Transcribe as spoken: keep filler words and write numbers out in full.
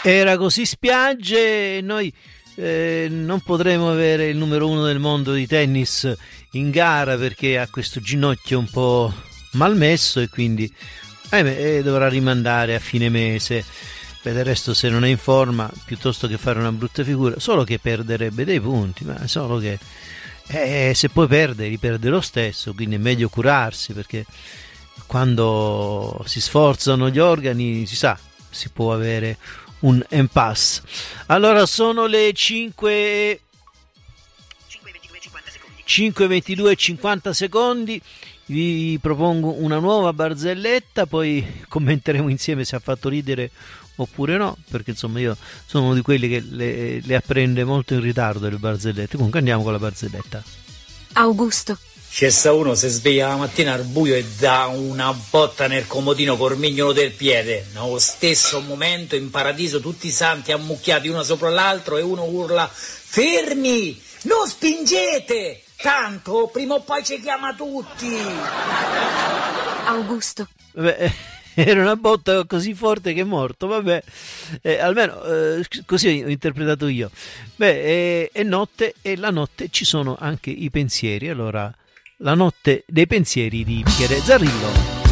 Era così spiagge, noi eh, non potremo avere il numero uno del mondo di tennis in gara perché ha questo ginocchio un po' malmesso e quindi eh, dovrà rimandare a fine mese. Beh, del resto, se non è in forma, piuttosto che fare una brutta figura, solo che perderebbe dei punti, ma solo che eh, se poi perde, riperde lo stesso, quindi è meglio curarsi, perché quando si sforzano gli organi, si sa, si può avere un impasse. Allora sono le cinque cinque e ventidue e cinquanta secondi. Vi propongo una nuova barzelletta, poi commenteremo insieme se ha fatto ridere oppure no, perché insomma io sono uno di quelli che le, le apprende molto in ritardo le barzellette. Comunque andiamo con la barzelletta. Augusto. C'è sta uno si sveglia la mattina al buio e dà una botta nel comodino col mignolo del piede. Nello stesso momento in paradiso tutti i santi ammucchiati uno sopra l'altro e uno urla: fermi, non spingete, tanto prima o poi ci chiama tutti. Augusto. Vabbè, era una botta così forte che è morto, vabbè, eh, almeno eh, così ho interpretato io. Beh, è, è notte e la notte ci sono anche i pensieri, allora la notte dei pensieri di Michele Zarrillo.